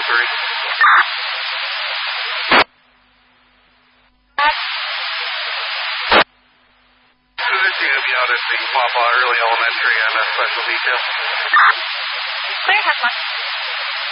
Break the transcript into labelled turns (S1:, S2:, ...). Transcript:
S1: 3. Suzuki will be out at the Wapa Early Elementary on a special detail.
S2: Clear, have one.